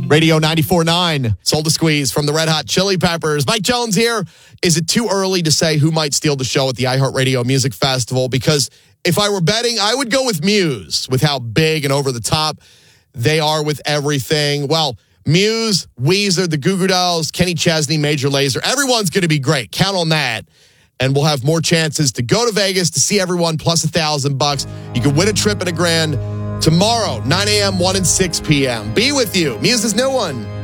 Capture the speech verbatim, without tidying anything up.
Radio ninety-four point nine, Soul to Squeeze from the Red Hot Chili Peppers. Mike Jones here. Is it too early to say who might steal the show at the iHeartRadio Music Festival? Because if I were betting, I would go with Muse, with how big and over the top they are with everything. Well, Muse, Weezer, the Goo Goo Dolls, Kenny Chesney, Major Lazer, everyone's going to be great. Count on that. And we'll have more chances to go to Vegas to see everyone, plus a thousand bucks. You can win a trip and a grand tomorrow, nine a.m., one and six p.m. Be with you. Muse's new one.